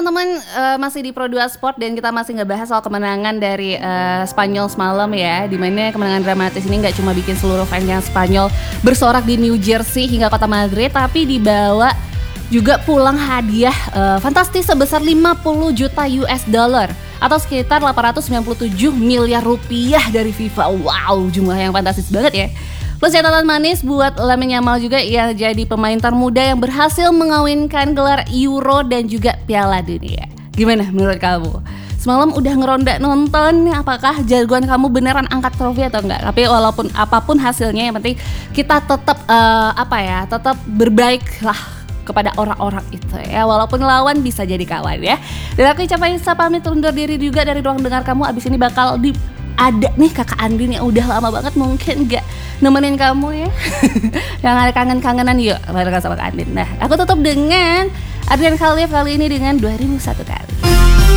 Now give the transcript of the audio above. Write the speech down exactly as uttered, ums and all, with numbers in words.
teman-teman, uh, masih di Pro dua Sport dan kita masih ngebahas soal kemenangan dari uh, Spanyol semalam ya. Dimana kemenangan dramatis ini gak cuma bikin seluruh fans yang Spanyol bersorak di New Jersey hingga kota Madrid, tapi dibawa juga pulang hadiah uh, fantastis sebesar lima puluh juta U S dollar atau sekitar delapan ratus sembilan puluh tujuh miliar rupiah dari FIFA. Wow, jumlah yang fantastis banget ya. Plus catatan manis buat Lamine Yamal juga yang jadi pemain termuda yang berhasil mengawinkan gelar Euro dan juga Piala Dunia. Gimana menurut kamu? Semalam udah ngeronda nonton, apakah jagoan kamu beneran angkat trofi atau enggak? Tapi walaupun apapun hasilnya, yang penting kita tetap uh, apa ya, tetap berbaik lah kepada orang-orang itu ya, walaupun lawan bisa jadi kawan ya. Dan aku Ica Faisa pamit undur diri juga dari ruang dengar kamu. Abis ini bakal di ada nih kakak Andin yang udah lama banget mungkin gak nemenin kamu ya. Yang ada kangen-kangenan, yuk bareng sama Kak Andin. Nah, aku tutup dengan Adrian Khalif kali ini dengan dua ribu satu kali.